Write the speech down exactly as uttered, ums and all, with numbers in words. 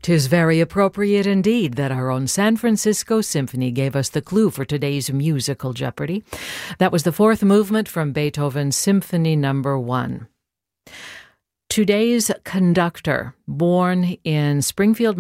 'Tis very appropriate indeed that our own San Francisco Symphony gave us the clue for today's musical Jeopardy. That was the fourth movement from Beethoven's Symphony Number One. Today's conductor, born in Springfield,